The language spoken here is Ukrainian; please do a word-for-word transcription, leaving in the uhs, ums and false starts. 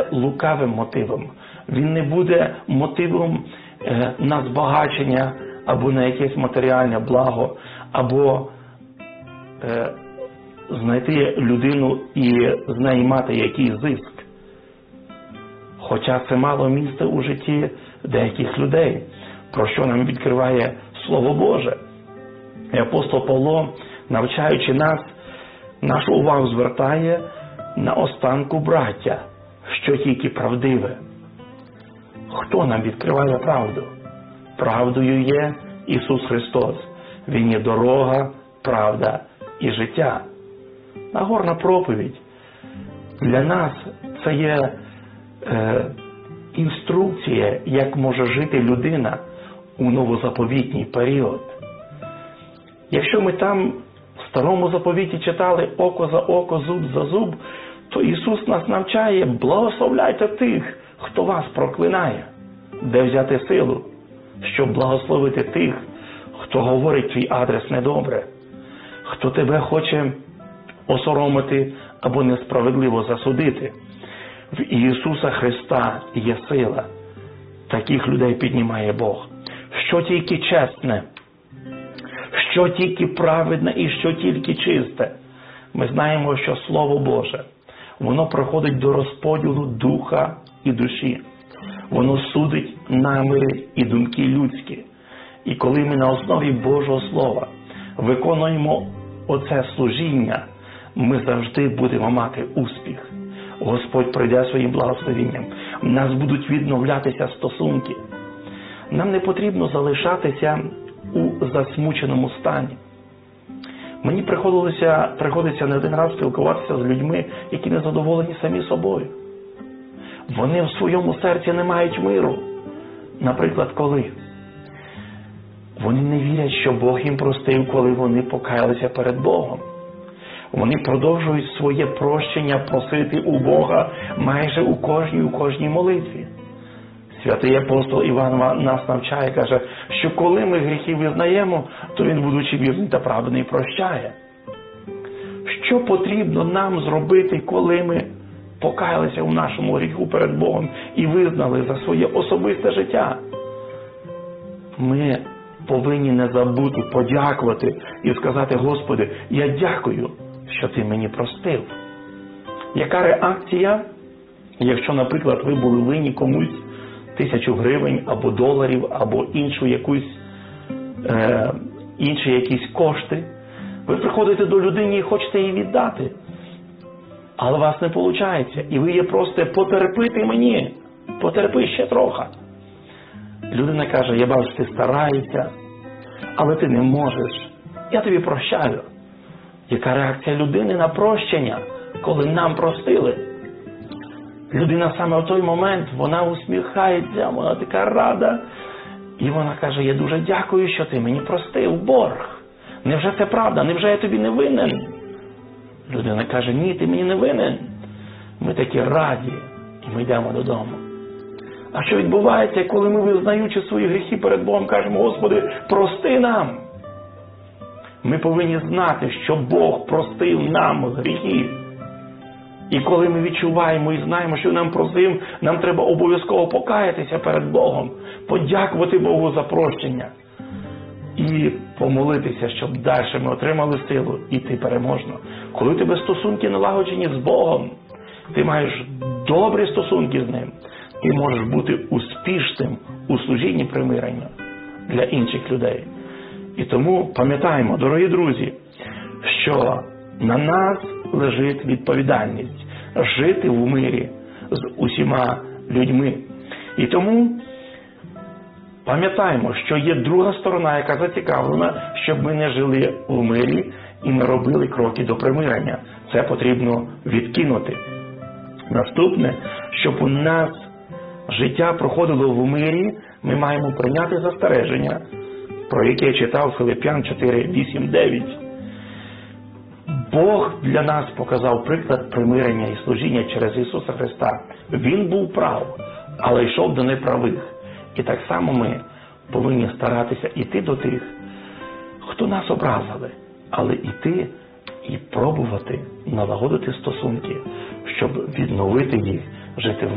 лукавим мотивом. Він не буде мотивом е, на збагачення або на якесь матеріальне благо, або е, знайти людину і з неї мати якийсь зиск. Хоча це мало місце у житті деяких людей, про що нам відкриває Слово Боже. І апостол Павло, навчаючи нас, нашу увагу звертає на останку браття, що тільки правдиве. Хто нам відкриває правду? Правдою є Ісус Христос. Він є дорога, правда і життя. Нагорна проповідь для нас це є е, інструкція, як може жити людина у новозаповітній період. Якщо ми там в Старому заповіті читали око за око, зуб за зуб, то Ісус нас навчає: благословляйте тих, хто вас проклинає. Де взяти силу, щоб благословити тих, хто говорить твій адрес недобре, хто тебе хоче осоромити або несправедливо засудити. В Ісуса Христа є сила. Таких людей піднімає Бог. Що тільки чесне, що тільки праведне і що тільки чисте. Ми знаємо, що Слово Боже, воно проходить до розподілу духа і душі. Воно судить наміри і думки людські. І коли ми на основі Божого Слова виконуємо оце служіння, ми завжди будемо мати успіх. Господь прийде своїм благословенням. В нас будуть відновлятися стосунки. Нам не потрібно залишатися у засмученому стані. Мені приходилося, приходиться не один раз спілкуватися з людьми, які не задоволені самі собою. Вони в своєму серці не мають миру. Наприклад, коли? Вони не вірять, що Бог їм простив, коли вони покаялися перед Богом. Вони продовжують своє прощення просити у Бога майже у кожній, у кожній молитві. Святий апостол Іван нас навчає, каже, що коли ми гріхи визнаємо, то Він, будучи вірний та праведний, прощає. Що потрібно нам зробити, коли ми покаялися у нашому гріху перед Богом і визнали за своє особисте життя? Ми повинні не забути подякувати і сказати: Господи, я дякую, що Ти мені простив. Яка реакція, якщо, наприклад, ви були винні комусь тисячу гривень, або доларів, або іншу якусь, е, інші якісь кошти? Ви приходите до людини і хочете її віддати, але у вас не виходить. І ви є просто: потерпити мені, потерпи ще трохи. Людина каже: я бачу, ти стараєшся, але ти не можеш. Я тобі прощаю. Яка реакція людини на прощення, коли нам простили? Людина саме в той момент, вона усміхається, вона така рада. І вона каже: я дуже дякую, що ти мені простив борг. Невже це правда? Невже я тобі не винен? Людина каже: ні, ти мені не винен. Ми такі раді, і ми йдемо додому. А що відбувається, коли ми, визнаючи свої гріхи перед Богом, кажемо: Господи, прости нам? Ми повинні знати, що Бог простив нам гріхи. І коли ми відчуваємо і знаємо, що нам простив, нам треба обов'язково покаятися перед Богом, подякувати Богу за прощення і помолитися, щоб далі ми отримали силу йти переможно. Коли у тебе стосунки налагоджені з Богом, ти маєш добрі стосунки з Ним, ти можеш бути успішним у служінні примирення для інших людей. І тому пам'ятаємо, дорогі друзі, що на нас лежить відповідальність жити в мирі з усіма людьми. І тому пам'ятаємо, що є друга сторона, яка зацікавлена, щоб ми не жили в мирі і не робили кроки до примирення. Це потрібно відкинути. Наступне, щоб у нас життя проходило в мирі, ми маємо прийняти застереження, про яке я читав Филип'ян чотири, вісім, дев'ять. Бог для нас показав приклад примирення і служіння через Ісуса Христа. Він був прав, але йшов до неправих. І так само ми повинні старатися йти до тих, хто нас образили, але йти і пробувати налагодити стосунки, щоб відновити їх, жити в